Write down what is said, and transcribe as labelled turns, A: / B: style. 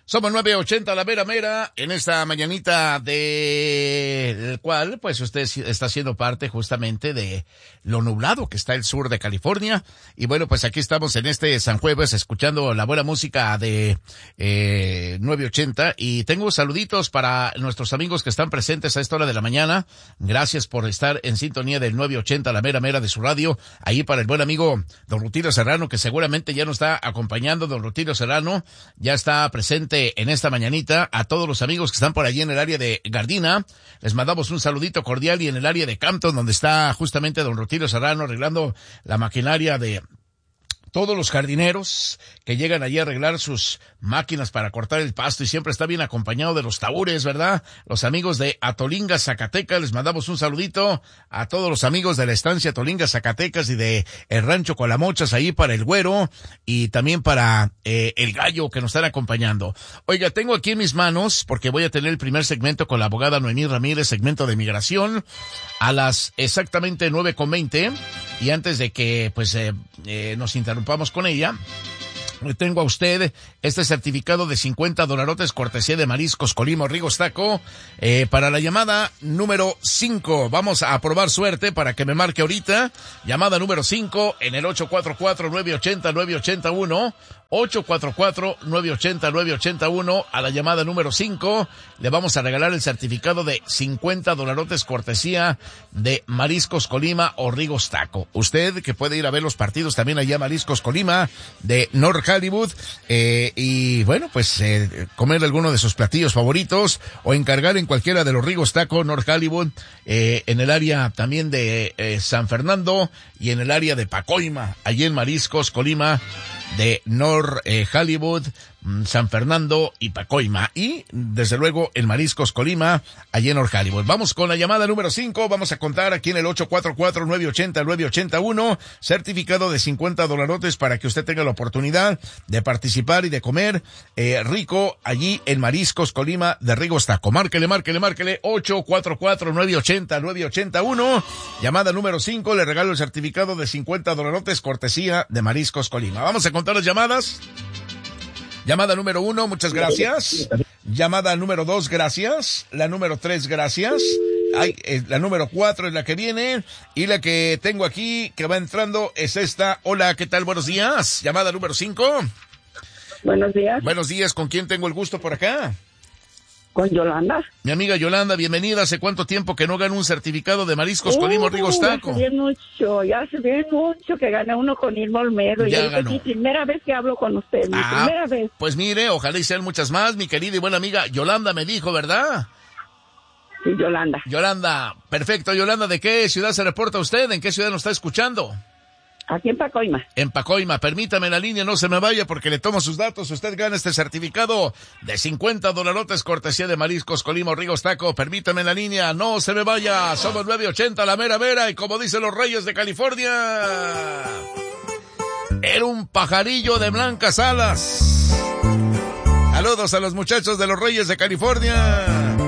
A: Somos 980 la mera mera en esta mañanita del cual pues usted está siendo parte justamente de lo nublado que está el sur de California. Y bueno, pues aquí estamos en este San Jueves escuchando la buena música de 980 y tengo saluditos para nuestros amigos que están presentes a esta hora de la mañana. Gracias por estar en sintonía del 980 la mera mera de su radio. Ahí para el buen amigo don Rutilio Serrano, que seguramente ya nos está acompañando. Don Rutilio Serrano ya está presente en esta mañanita. A todos los amigos que están por allí en el área de Gardina, les mandamos un saludito cordial, y en el área de Campton, donde está justamente don Rutilio Serrano arreglando la maquinaria de todos los jardineros que llegan allí a arreglar sus máquinas para cortar el pasto, y siempre está bien acompañado de los taúres, ¿verdad? Los amigos de Atolinga, Zacatecas, les mandamos un saludito a todos los amigos de la estancia Atolinga, Zacatecas, y de el rancho Colamochas, ahí para el Güero, y también para el Gallo, que nos están acompañando. Oiga, tengo aquí en mis manos, porque voy a tener el primer segmento con la abogada Noemí Ramírez, segmento de migración, a las exactamente 9:20, y antes de que pues nos interrumpamos con ella, tengo a usted este certificado de $50 cortesía de Mariscos Colima Rigos Taco, para la llamada número 5. Vamos a probar suerte para que me marque ahorita. Llamada número 5 en el 844-980-981. 844-980-981. A la llamada número 5 le vamos a regalar el certificado de $50 cortesía de Mariscos Colima o Rigos Taco. Usted que puede ir a ver los partidos también allá a Mariscos Colima de North Hollywood, y bueno, pues comer alguno de sus platillos favoritos o encargar en cualquiera de los Rigos Taco North Hollywood, en el área también de San Fernando y en el área de Pacoima, allí en Mariscos Colima de North Hollywood, San Fernando y Pacoima, y desde luego en Mariscos Colima, allí en North Hollywood. Vamos con la llamada número 5, vamos a contar aquí en el 844-980-981, certificado de $50 para que usted tenga la oportunidad de participar y de comer rico allí en Mariscos Colima de Rigos Taco. Márquele, 844-980-981, llamada número 5, le regalo el certificado de $50 cortesía de Mariscos Colima. Vamos a contar las llamadas. Llamada número 1, muchas gracias. Llamada número 2, gracias. La número 3, gracias. La número 4 es la que viene. Y la que tengo aquí, que va entrando, es esta. Hola, ¿qué tal? Buenos días. Llamada número 5.
B: Buenos días.
A: Buenos días, ¿con quién tengo el gusto por acá?
B: Con Yolanda.
A: Mi amiga Yolanda, bienvenida. ¿Hace cuánto tiempo que no gano un certificado de Mariscos Colima Rigos Taco?
B: Ya hace bien mucho que gané uno con Irma Olmedo.
A: Ya
B: y
A: ganó.
B: Es mi primera vez que hablo con usted, primera vez.
A: Pues mire, ojalá y sean muchas más, mi querida y buena amiga Yolanda me dijo, ¿verdad?
B: Sí, Yolanda.
A: Yolanda, perfecto. Yolanda, ¿de qué ciudad se reporta usted? ¿En qué ciudad nos está escuchando?
B: Aquí en Pacoima.
A: En Pacoima, permítame en la línea, no se me vaya porque le tomo sus datos. Usted gana este certificado de $50 cortesía de Mariscos Colima Rigos Taco. Permítame en la línea, no se me vaya. Somos 980 la mera mera, y como dicen los Reyes de California, era un pajarillo de blancas alas. Saludos a los muchachos de los Reyes de California.